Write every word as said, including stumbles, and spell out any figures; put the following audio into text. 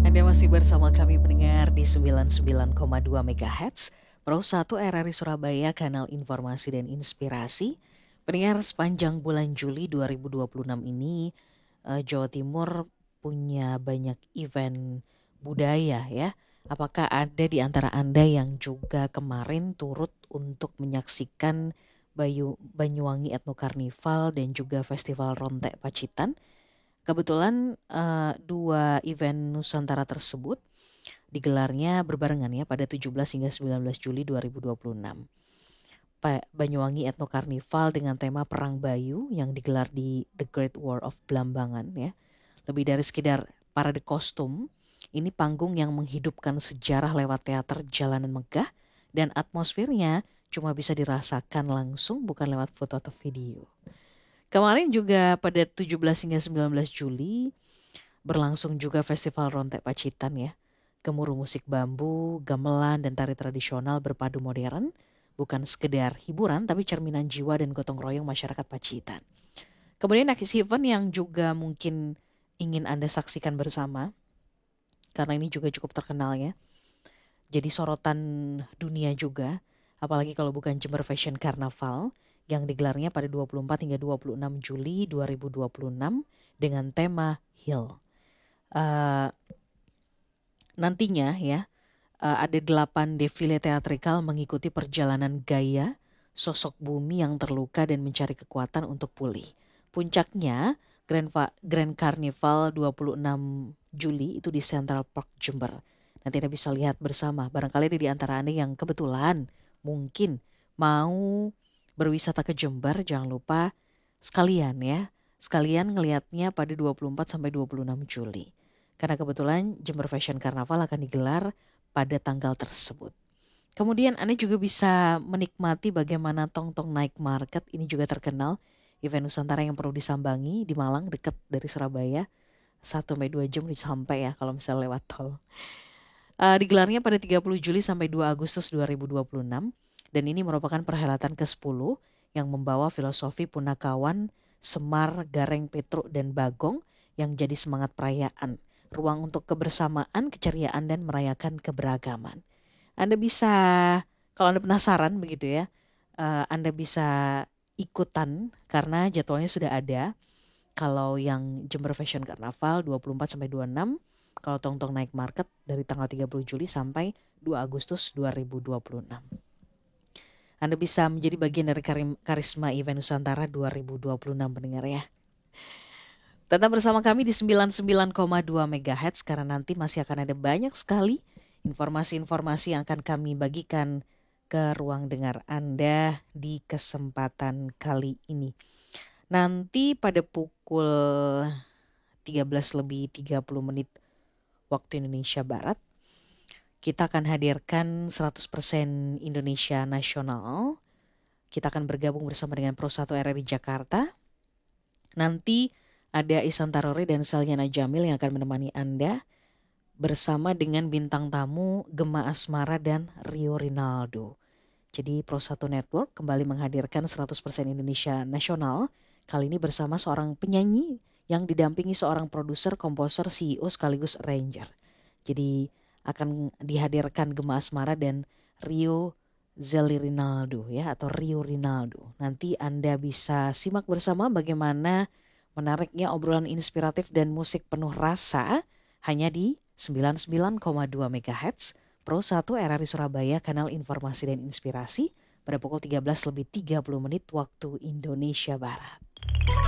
Anda masih bersama kami pendengar di sembilan puluh sembilan koma dua megahertz, Pro satu R R I Surabaya, kanal informasi dan inspirasi. Pendengar, sepanjang bulan Juli dua ribu dua puluh enam ini, eh, Jawa Timur punya banyak event budaya ya. Apakah ada di antara Anda yang juga kemarin turut untuk menyaksikan Bayu, Banyuwangi Ethno Carnival dan juga Festival Rontek Pacitan? Kebetulan eh, dua event Nusantara tersebut digelarnya berbarengan ya pada tujuh belas hingga sembilan belas Juli dua ribu dua puluh enam. Pa- Banyuwangi Ethno Carnival dengan tema Perang Bayu yang digelar di The Great War of Blambangan ya. Lebih dari sekedar parade kostum, ini panggung yang menghidupkan sejarah lewat teater jalanan megah dan atmosfernya cuma bisa dirasakan langsung, bukan lewat foto atau video. Kemarin juga pada tujuh belas hingga sembilan belas Juli berlangsung juga Festival Rontek Pacitan ya. Gemuruh musik bambu, gamelan, dan tari tradisional berpadu modern. Bukan sekedar hiburan, tapi cerminan jiwa dan gotong royong masyarakat Pacitan. Kemudian next event yang juga mungkin ingin Anda saksikan bersama, karena ini juga cukup terkenal ya. Jadi sorotan dunia juga, apalagi kalau bukan Jember Fashion Carnaval, yang digelarnya pada dua puluh empat hingga dua puluh enam Juli dua ribu dua puluh enam dengan tema Hill. Uh, nantinya ya, uh, ada delapan defile teatrikal mengikuti perjalanan gaya sosok bumi yang terluka dan mencari kekuatan untuk pulih. Puncaknya Grand, Va- Grand Carnival dua puluh enam Juli itu di Central Park Jember. Nanti Anda bisa lihat bersama. Barangkali ada di antara Anda yang kebetulan mungkin mau berwisata ke Jember, jangan lupa sekalian ya. Sekalian ngelihatnya pada dua puluh empat sampai dua puluh enam Juli. Karena kebetulan Jember Fashion Carnaval akan digelar pada tanggal tersebut. Kemudian Anda juga bisa menikmati bagaimana Tongtong Night Market, ini juga terkenal, event Nusantara yang perlu disambangi di Malang, dekat dari Surabaya, satu sampai dua jam sampai ya kalau misalnya lewat tol. Uh, digelarnya pada tiga puluh Juli sampai dua Agustus dua ribu dua puluh enam, dan ini merupakan perhelatan kesepuluh yang membawa filosofi Punakawan, Semar, Gareng, Petruk, dan Bagong yang jadi semangat perayaan, ruang untuk kebersamaan, keceriaan, dan merayakan keberagaman. Anda bisa, kalau Anda penasaran begitu ya, uh, Anda bisa ikutan karena jadwalnya sudah ada. Kalau yang Jember Fashion Carnaval dua puluh empat sampai dua puluh enam, kalau Tongtong Night Market dari tanggal tiga puluh Juli sampai dua Agustus dua ribu dua puluh enam. Anda bisa menjadi bagian dari karisma event Nusantara dua ribu dua puluh enam, pendengar ya. Tetap bersama kami di sembilan puluh sembilan koma dua megahertz karena nanti masih akan ada banyak sekali informasi-informasi yang akan kami bagikan ke ruang dengar Anda di kesempatan kali ini. Nanti pada pukul tiga belas lebih tiga puluh menit waktu Indonesia Barat, kita akan hadirkan seratus persen Indonesia Nasional. Kita akan bergabung bersama dengan Pro satu R R I Jakarta. Nanti ada Ihsan Tarore dan Selyana Jamil yang akan menemani Anda bersama dengan bintang tamu Gemma Asmara dan Rio Rinaldo. Jadi Pro satu Network kembali menghadirkan seratus persen Indonesia Nasional, kali ini bersama seorang penyanyi yang didampingi seorang produser, komposer, C E O sekaligus arranger. Jadi akan dihadirkan Gemma Asmara dan Rio Zeli Rinaldo ya, atau Rio Rinaldo. Nanti Anda bisa simak bersama bagaimana menariknya obrolan inspiratif dan musik penuh rasa hanya di sembilan puluh sembilan koma dua megahertz Pro satu R R I Surabaya, kanal informasi dan inspirasi, pada pukul tiga belas lebih tiga puluh menit waktu Indonesia Barat.